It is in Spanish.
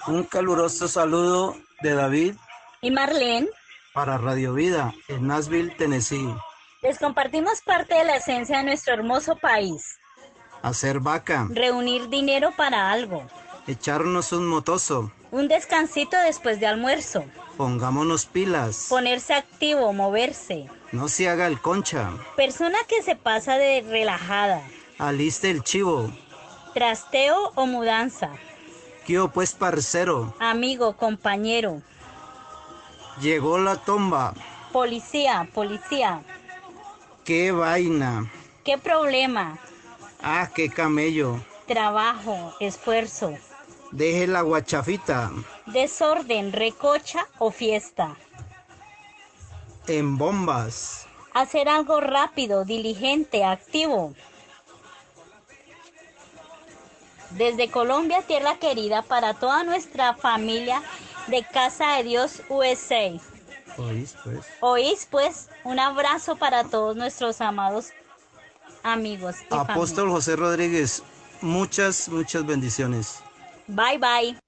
Un caluroso saludo de David Y Marlene, para Radio Vida en Nashville, Tennessee. les compartimos parte de la esencia de nuestro hermoso país. Hacer vaca, Reunir dinero para algo. echarnos un motoso, Un descansito después de almuerzo. pongámonos pilas, Ponerse activo, moverse. no se haga el concha, Persona que se pasa de relajada. aliste el chivo, Trasteo o mudanza. ¿qué pues parcero? Amigo, compañero. Llegó la tomba, Policía, policía. qué vaina, ¿Qué problema? ah, qué camello, Trabajo, esfuerzo. deje la guachafita, Desorden, recocha o fiesta. en bombas, Hacer algo rápido, diligente, activo. Desde Colombia, tierra querida, para toda nuestra familia de Casa de Dios USA. oís pues. Oís pues, un abrazo para todos nuestros amados amigos y familia. Apóstol José Rodríguez, muchas bendiciones. Bye bye.